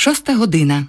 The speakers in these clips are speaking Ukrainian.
6 година.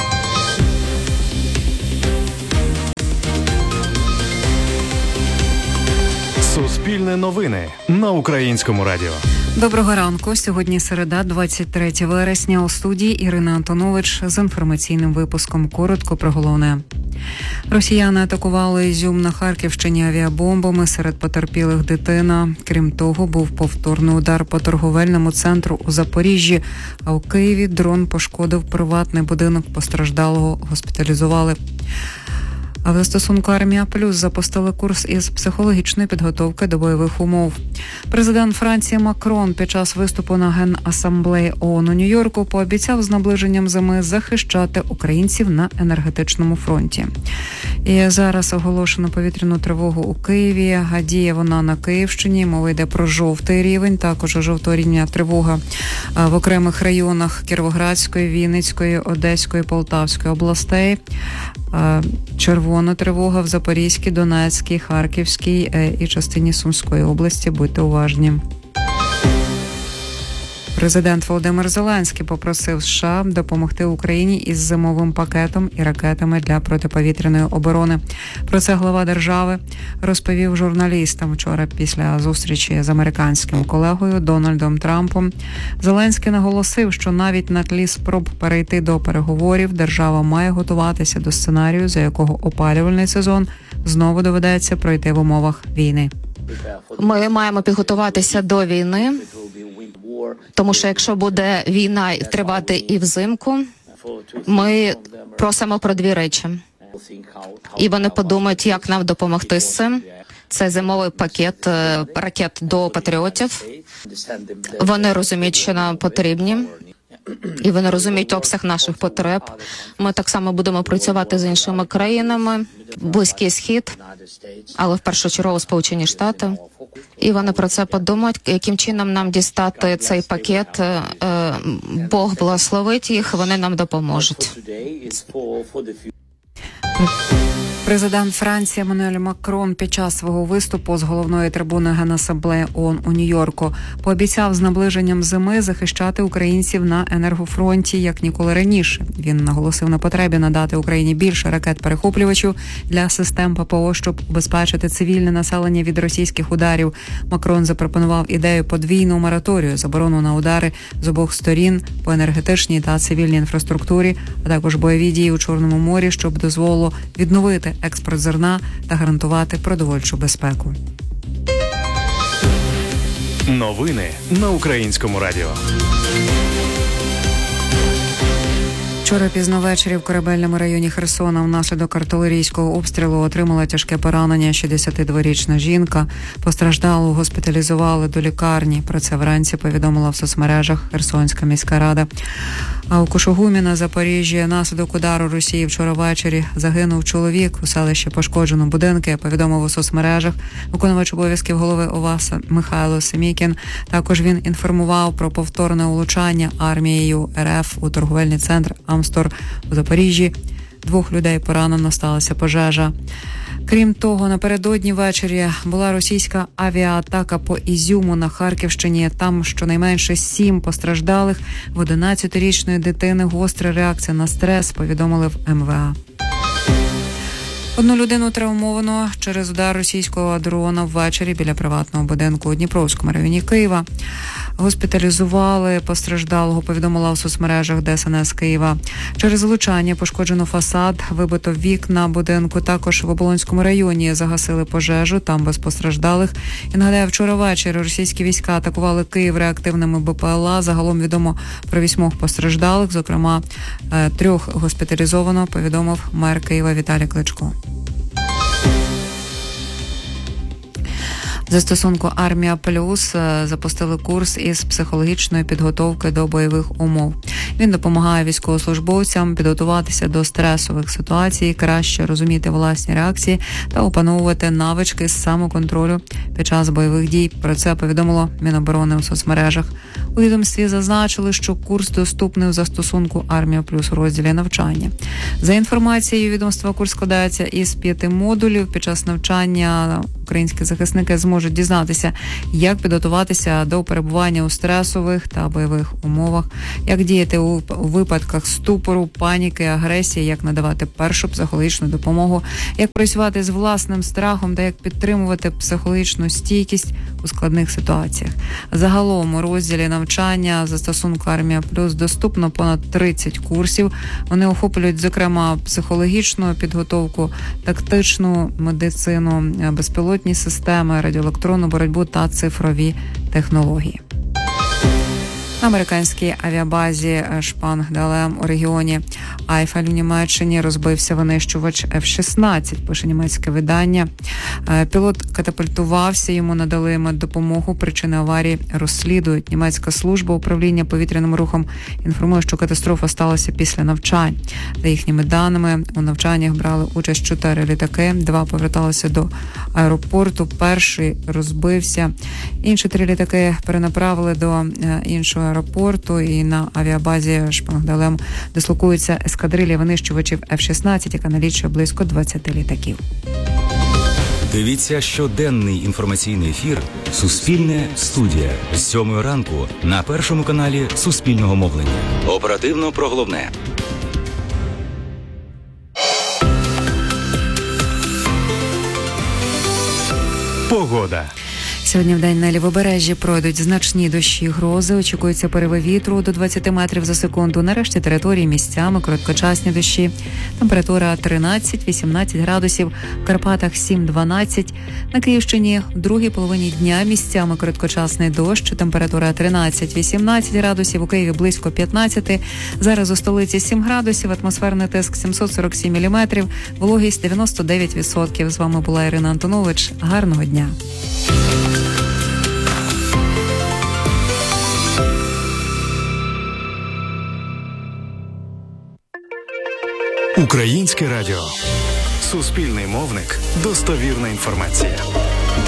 Суспільне новини на Українському радіо. Доброго ранку. Сьогодні середа, 23 вересня. У студії Ірина Антонович з інформаційним випуском. Коротко про головне. Росіяни атакували Ізюм на Харківщині авіабомбами. Серед потерпілих дитина. Крім того, був повторний удар по торговельному центру у Запоріжжі. А у Києві дрон пошкодив приватний будинок. Постраждалого госпіталізували. А в застосунку «Армія Плюс» запустили курс із психологічної підготовки до бойових умов. Президент Франції Макрон під час виступу на Генасамблеї ООН у Нью-Йорку пообіцяв з наближенням зими захищати українців на енергетичному фронті. І зараз оголошено повітряну тривогу у Києві. Діє вона на Київщині. Мова йде про жовтий рівень. Також жовтого рівня тривога в окремих районах Кіровоградської, Вінницької, Одеської, Полтавської областей. Червона тривога в Запорізькій, Донецькій, Харківській і частині Сумської області. Будьте уважні. Президент Володимир Зеленський попросив США допомогти Україні із зимовим пакетом і ракетами для протиповітряної оборони. Про це глава держави розповів журналістам вчора після зустрічі з американським колегою Дональдом Трампом. Зеленський наголосив, що навіть на тлі спроб перейти до переговорів держава має готуватися до сценарію, за якого опалювальний сезон знову доведеться пройти в умовах війни. Ми маємо підготуватися до війни, тому що якщо буде війна тривати і взимку, ми просимо про дві речі. І вони подумають, як нам допомогти з цим. Це зимовий пакет ракет до патріотів. Вони розуміють, що нам потрібні. І вони розуміють обсяг наших потреб. Ми так само будемо працювати з іншими країнами, Близький Схід, але в першу чергу Сполучені Штати. І вони про це подумають, яким чином нам дістати цей пакет. Бог благословить їх, вони нам допоможуть. Президент Франції Еммануель Макрон під час свого виступу з головної трибуни Генасамблеї ООН у Нью-Йорку пообіцяв з наближенням зими захищати українців на енергофронті як ніколи раніше. Він наголосив на потребі надати Україні більше ракет-перехоплювачів для систем ППО, щоб убезпечити цивільне населення від російських ударів. Макрон запропонував ідею подвійного мораторію, заборону на удари з обох сторін по енергетичній та цивільній інфраструктурі, а також бойові дії у Чорному морі, щоб дозволило відновити експорт зерна та гарантувати продовольчу безпеку. Новини на Українському радіо. Вчора пізно ввечері в Корабельному районі Херсона внаслідок артилерійського обстрілу отримала тяжке поранення 62-річна жінка. Постраждалу госпіталізували до лікарні. Про це вранці повідомила в соцмережах Херсонська міська рада. А у Кушугумі на Запоріжжі наслідок удару Росії вчора ввечері загинув чоловік. У селищі пошкоджено будинки, повідомив у соцмережах виконувач обов'язків голови ОВА Михайло Семікін. Також він інформував про повторне влучання армією РФ у торговельний центр Амстор у Запоріжжі. 2 людей поранено, сталася пожежа. Крім того, напередодні ввечері була російська авіаатака по Ізюму на Харківщині. Там щонайменше 7 постраждалих. В 11-річної дитини гостра реакція на стрес, повідомили в МВА. Одну людину травмовано через удар російського дрона ввечері біля приватного будинку у Дніпровському районі Києва. Госпіталізували постраждалого, повідомила у соцмережах ДСНС Києва. Через влучання пошкоджено фасад, вибито вікна будинку. Також в Оболонському районі загасили пожежу, там без постраждалих. І нагадаю, вчора ввечері російські війська атакували Київ реактивними БПЛА. Загалом відомо про 8 постраждалих, зокрема 3 госпіталізовано, повідомив мер Києва Віталій Кличко. Застосунку «Армія Плюс» запустили курс із психологічної підготовки до бойових умов. Він допомагає військовослужбовцям підготуватися до стресових ситуацій, краще розуміти власні реакції та опановувати навички з самоконтролю під час бойових дій. Про це повідомило Міноборони у соцмережах. У відомстві зазначили, що курс доступний у застосунку «Армія Плюс» у розділі навчання. За інформацією відомства, курс складається із 5 модулів. Під час навчання українські захисники зможуть дізнатися, як підготуватися до перебування у стресових та бойових умовах, як діяти у у випадках ступору, паніки, агресії, як надавати першу психологічну допомогу, як працювати з власним страхом та як підтримувати психологічну стійкість у складних ситуаціях. Загалом у розділі навчання застосунку «Армія Плюс» доступно понад 30 курсів. Вони охоплюють, зокрема, психологічну підготовку, тактичну медицину, безпілотні системи, радіоелектронну боротьбу та цифрові технології. На американській авіабазі Шпангдалем у регіоні Айфель в Німеччині розбився винищувач F-16, пише німецьке видання. Пілот катапультувався, йому надали меддопомогу, причини аварії розслідують. Німецька служба управління повітряним рухом інформує, що катастрофа сталася після навчань. За їхніми даними, у навчаннях брали участь 4 літаки, 2 поверталися до аеропорту, перший розбився. Інші 3 літаки перенаправили до іншого аеропорту, і на авіабазі Шпангдалем дислокується ескадрилля винищувачів F-16, яка налічує близько 20 літаків. Дивіться щоденний інформаційний ефір «Суспільне студія» з 7 ранку на Першому каналі Суспільного мовлення. Оперативно про головне. Погода. Сьогодні вдень на лівобережжі пройдуть значні дощі, грози. Очікуються пориви вітру до 20 метрів за секунду. Нарешті території місцями короткочасні дощі. Температура 13-18 градусів. В Карпатах 7-12. На Київщині в другій половині дня місцями короткочасний дощ. Температура 13-18 градусів. У Києві близько 15. Зараз у столиці 7 градусів. Атмосферний тиск 747 міліметрів. Вологість 99%. З вами була Ірина Антонович. Гарного дня. Українське радіо. Суспільний мовник. Достовірна інформація.